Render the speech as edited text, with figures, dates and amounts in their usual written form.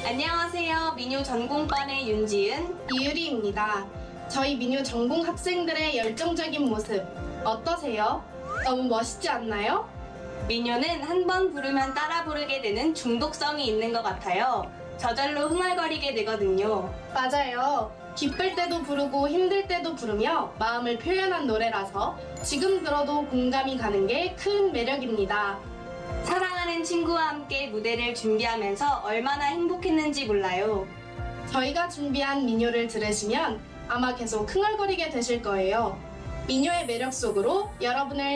안녕하세요. 민요 전공반의 윤지은, 이유리입니다. 저희 민요 전공 학생들의 열정적인 모습 어떠세요? 너무 멋있지 않나요? 민요는 한 번 부르면 따라 부르게 되는 중독성이 있는 것 같아요. 저절로 흥얼거리게 되거든요. 맞아요. 기쁠 때도 부르고 힘들 때도 부르며 마음을 표현한 노래라서 지금 들어도 공감이 가는 게 큰 매력입니다. 사랑하는 친구와 함께 무대를 준비하면서 얼마나 행복했는지 몰라요. 저희가 준비한 민요를 들으시면 아마 계속 흥얼거리게 되실 거예요. 민요의 매력 속으로 여러분을